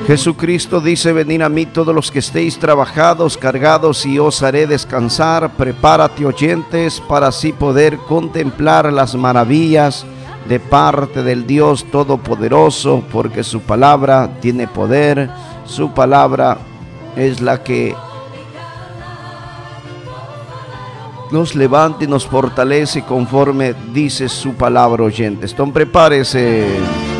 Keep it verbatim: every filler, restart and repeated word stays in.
Jesucristo dice: venid a mí todos los que estéis trabajados, cargados, y os haré descansar. Prepárate, oyentes, para así poder contemplar las maravillas de parte del Dios Todopoderoso, porque su palabra tiene poder, su palabra es la que nos levanta y nos fortalece conforme dice su palabra, oyentes. Entonces prepárese.